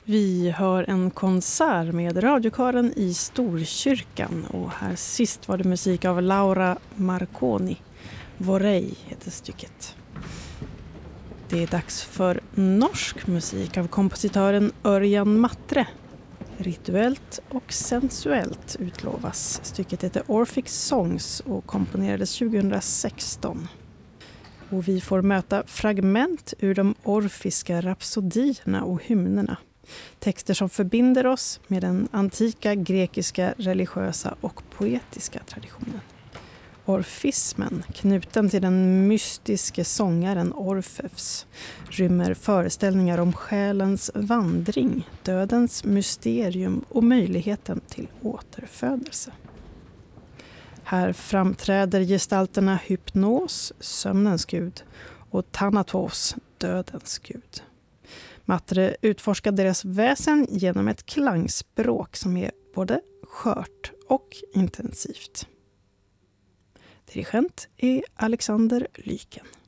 Vi hör en konsert med radiokören i Storkyrkan och här sist var det musik av Laura Marconi. Vorrei heter stycket. Det är dags för norsk musik av kompositören Örjan Matre. Rituellt och sensuellt utlovas. Stycket heter Orphic Songs och komponerades 2016. Och vi får möta fragment ur de orfiska rapsodierna och hymnerna. Texter som förbinder oss med den antika grekiska religiösa och poetiska traditionen. Orfismen, knuten till den mystiske sångaren Orfeus, rymmer föreställningar om själens vandring, dödens mysterium och möjligheten till återfödelse. Här framträder gestalterna Hypnos, sömnens gud, och Thanatos, dödens gud. Matre utforskar deras väsen genom ett klangspråk som är både skört och intensivt. Dirigent är Alexander Lyken.